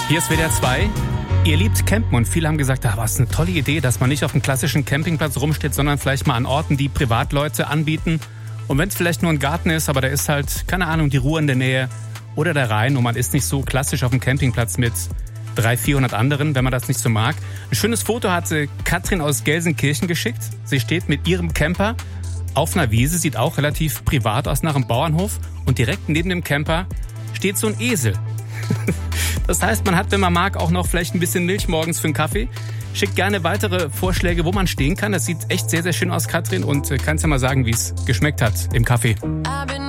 Hier ist WDR 2. Ihr liebt Campen und viele haben gesagt, was ist eine tolle Idee, dass man nicht auf einem klassischen Campingplatz rumsteht, sondern vielleicht mal an Orten, die Privatleute anbieten. Und wenn es vielleicht nur ein Garten ist, aber da ist halt, keine Ahnung, die Ruhr in der Nähe oder der Rhein und man ist nicht so klassisch auf dem Campingplatz mit 300-400 anderen, wenn man das nicht so mag. Ein schönes Foto hat Katrin aus Gelsenkirchen geschickt. Sie steht mit ihrem Camper auf einer Wiese, sieht auch relativ privat aus nach einem Bauernhof. Und direkt neben dem Camper steht so ein Esel. Das heißt, man hat, wenn man mag, auch noch vielleicht ein bisschen Milch morgens für einen Kaffee. Schickt gerne weitere Vorschläge, wo man stehen kann. Das sieht echt sehr, sehr schön aus, Katrin. Und kannst ja mal sagen, wie es geschmeckt hat im Kaffee.